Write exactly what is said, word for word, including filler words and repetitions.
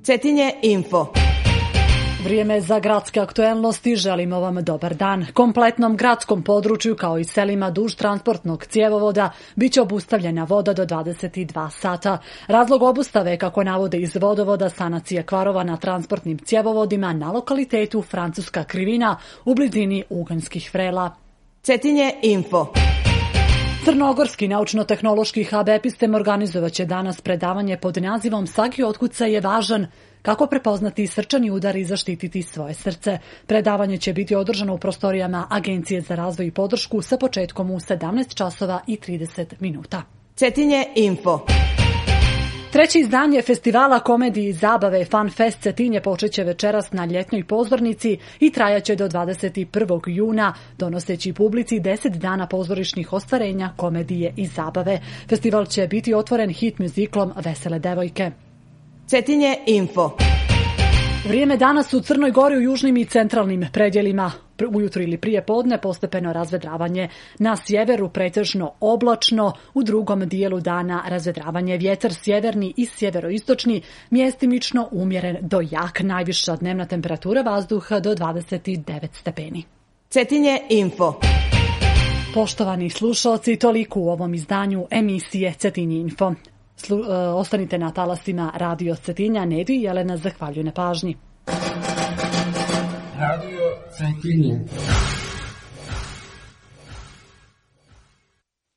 Cetinje info. Vrijeme za gradske aktuelnosti, želimo vam dobar dan. Kompletnom gradskom području kao i selima duž transportnog cjevovoda biće obustavljena voda do dvadeset dva sata. Razlog obustave, kako navode iz vodovoda, sanacija kvarova na transportnim cjevovodima na lokalitetu Francuska Krivina u blizini Uganskih Vrela. Cetinje info. Crnogorski naučno-tehnološki hub Epistem organizovat će danas predavanje pod nazivom Svaki otkucaj je važan. Kako prepoznati srčani udar i zaštititi svoje srce. Predavanje će biti održano u prostorijama Agencije za razvoj i podršku sa početkom u sedamnaest časova i trideset minuta. Cetinje info. Treće izdanje festivala komedije i zabave Fun Fest Cetinje počeće večeras na ljetnoj pozornici i trajaće do dvadeset prvog juna, donoseći publici deset dana pozorišnih ostvarenja komedije i zabave. Festival će biti otvoren hit muziklom Vesele devojke. Cetinje info. Vrijeme danas u Crnoj Gori u južnim i centralnim predjelima. Ujutro ili prije podne postepeno razvedravanje. Na sjeveru pretežno oblačno, u drugom dijelu dana razvedravanje. Vjetar sjeverni i sjeveroistočni, mjestimično umjeren do jak. Najviša dnevna temperatura vazduha do dvadeset devet stepeni. Cetinje info. Poštovani slušalci, toliko u ovom izdanju emisije Cetinje info. Slu, uh, ostanite na talasima Radio Cetinja. Nedu i Jelena zahvaljuju na pažnji. Radio Cetinje.